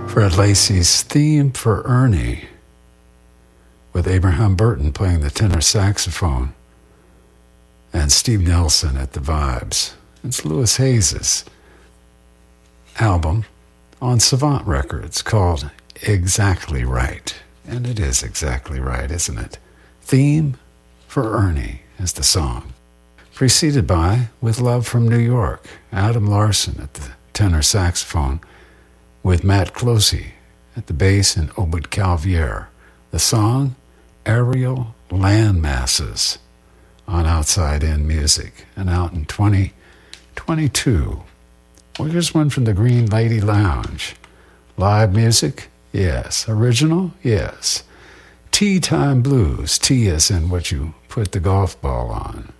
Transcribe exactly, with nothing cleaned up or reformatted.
Fred Lacey's Theme for Ernie, with Abraham Burton playing the tenor saxophone and Steve Nelson at the vibes. It's Louis Hayes' album on Savant Records called Exactly Right. And it is exactly right, isn't it? Theme for Ernie is the song. Preceded by With Love from New York, Adam Larson at the tenor saxophone, with Matt Closey at the bass and Obed Calvier. The song, Aerial Landmasses, on Outside In Music, and out in twenty twenty-two. Well, here's one from the Green Lady Lounge. Live music? Yes. Original? Yes. Tea Time Blues. Tea is in what you put the golf ball on.